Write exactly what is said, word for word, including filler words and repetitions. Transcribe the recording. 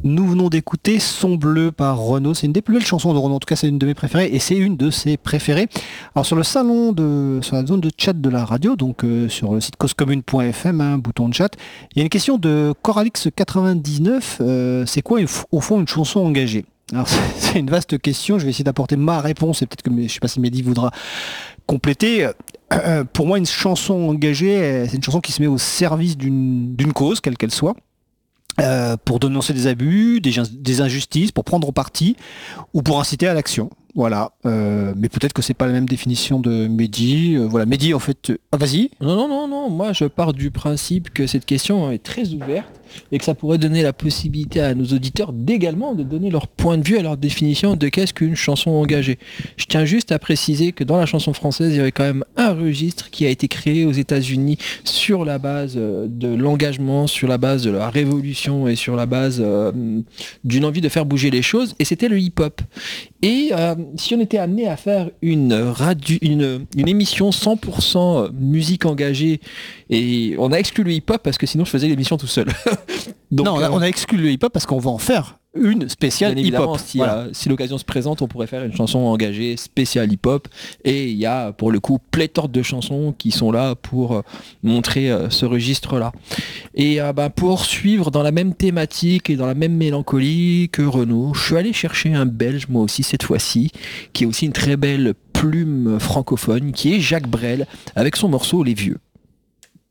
Nous venons d'écouter Son bleu par Renaud. C'est une des plus belles chansons de Renaud. En tout cas, c'est une de mes préférées et c'est une de ses préférées. Alors sur le salon de, sur la zone de chat de la radio, donc euh, sur le site causecommune point f m, un bouton de chat, il y a une question de Coralix quatre-vingt-dix-neuf. Euh, c'est quoi au fond une chanson engagée? Alors c'est une vaste question. Je vais essayer d'apporter ma réponse et peut-être que je ne sais pas si Mehdi voudra compléter. Euh, pour moi, une chanson engagée, c'est une chanson qui se met au service d'une d'une cause, quelle qu'elle soit. Euh, pour dénoncer des abus, des, des injustices, pour prendre parti ou pour inciter à l'action. Voilà. Euh, mais peut-être que c'est pas la même définition de Mehdi. Euh, voilà, Mehdi en fait. Euh... Ah, vas-y. Non, non, non, non. Moi, je pars du principe que cette question est très ouverte et que ça pourrait donner la possibilité à nos auditeurs d'également de donner leur point de vue à leur définition de qu'est-ce qu'une chanson engagée. Je tiens juste à préciser que dans la chanson française, il y avait quand même un registre qui a été créé aux États-Unis sur la base de l'engagement, sur la base de la révolution et sur la base euh, d'une envie de faire bouger les choses, et c'était le hip-hop. Et euh, si on était amené à faire une, radio, une, une émission cent pour cent musique engagée, et on a exclu le hip-hop parce que sinon je faisais l'émission tout seul. Donc, non, on a, on a exclu le hip-hop parce qu'on va en faire une spéciale hip-hop. Si, voilà. euh, si l'occasion se présente, on pourrait faire une chanson engagée spéciale hip-hop. Et il y a pour le coup pléthore de chansons qui sont là pour euh, montrer euh, ce registre-là. Et euh, bah, pour suivre dans la même thématique et dans la même mélancolie que Renaud, je suis allé chercher un Belge, moi aussi cette fois-ci, qui est aussi une très belle plume francophone, qui est Jacques Brel, avec son morceau Les Vieux.